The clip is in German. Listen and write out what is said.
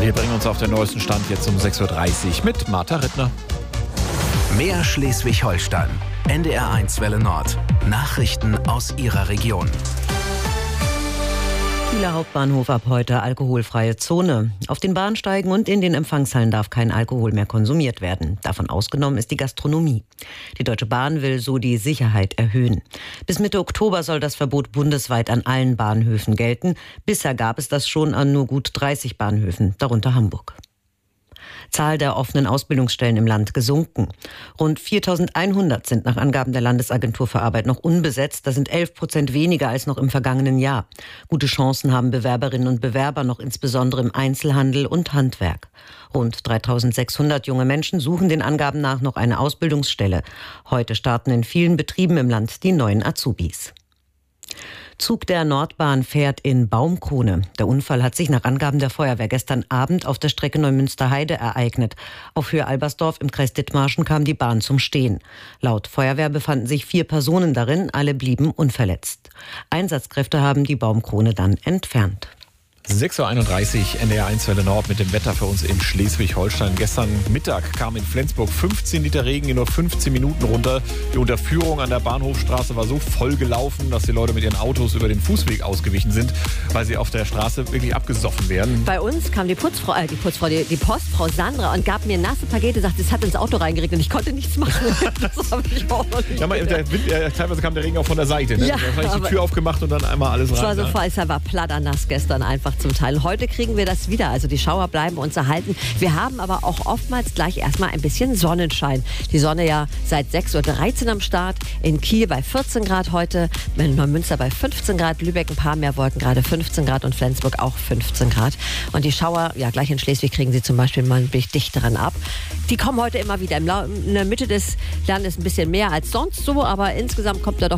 Wir bringen uns auf den neuesten Stand jetzt um 6.30 Uhr mit Martha Rittner. Mehr Schleswig-Holstein. NDR1 Welle Nord. Nachrichten aus Ihrer Region. Kieler Hauptbahnhof ab heute alkoholfreie Zone. Auf den Bahnsteigen und in den Empfangshallen darf kein Alkohol mehr konsumiert werden. Davon ausgenommen ist die Gastronomie. Die Deutsche Bahn will so die Sicherheit erhöhen. Bis Mitte Oktober soll das Verbot bundesweit an allen Bahnhöfen gelten. Bisher gab es das schon an nur gut 30 Bahnhöfen, darunter Hamburg. Zahl der offenen Ausbildungsstellen im Land gesunken. Rund 4.100 sind nach Angaben der Landesagentur für Arbeit noch unbesetzt. Das sind 11% weniger als noch im vergangenen Jahr. Gute Chancen haben Bewerberinnen und Bewerber noch insbesondere im Einzelhandel und Handwerk. Rund 3.600 junge Menschen suchen den Angaben nach noch eine Ausbildungsstelle. Heute starten in vielen Betrieben im Land die neuen Azubis. Zug der Nordbahn fährt in Baumkrone. Der Unfall hat sich nach Angaben der Feuerwehr gestern Abend auf der Strecke Neumünster-Heide ereignet. Auf Höhe Albersdorf im Kreis Dithmarschen kam die Bahn zum Stehen. Laut Feuerwehr befanden sich 4 Personen darin, alle blieben unverletzt. Einsatzkräfte haben die Baumkrone dann entfernt. 6.31 Uhr, NDR1 Welle Nord mit dem Wetter für uns in Schleswig-Holstein. Gestern Mittag kam in Flensburg 15 Liter Regen in nur 15 Minuten runter. Die Unterführung an der Bahnhofstraße war so voll gelaufen, dass die Leute mit ihren Autos über den Fußweg ausgewichen sind, weil sie auf der Straße wirklich abgesoffen werden. Bei uns kam die Postfrau Sandra und gab mir nasse Pakete, sagte, es hat ins Auto reingeregnet und ich konnte nichts machen. Das habe ich auch noch nicht teilweise kam der Regen auch von der Seite. Ne? Ja, da habe ich die Tür aufgemacht und dann einmal alles rein. Es war so voll, es war platternass gestern einfach zum Teil. Heute kriegen wir das wieder, also die Schauer bleiben uns erhalten. Wir haben aber auch oftmals gleich erstmal ein bisschen Sonnenschein. Die Sonne ja seit 6.13 Uhr am Start, in Kiel bei 14 Grad heute, in Neumünster bei 15 Grad, Lübeck ein paar mehr Wolken, gerade 15 Grad und Flensburg auch 15 Grad. Und die Schauer, ja gleich in Schleswig kriegen sie zum Beispiel mal ein bisschen dichteren ab. Die kommen heute immer wieder in der Mitte des Landes ein bisschen mehr als sonst so, aber insgesamt kommt da doch